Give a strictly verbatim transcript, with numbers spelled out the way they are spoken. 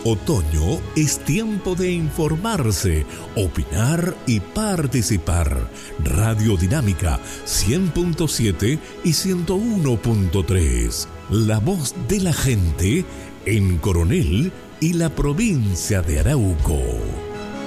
otoño es tiempo de informarse, opinar y participar. Radio Dinámica cien punto siete y ciento uno punto tres. La voz de la gente en Coronel y la provincia de Arauco.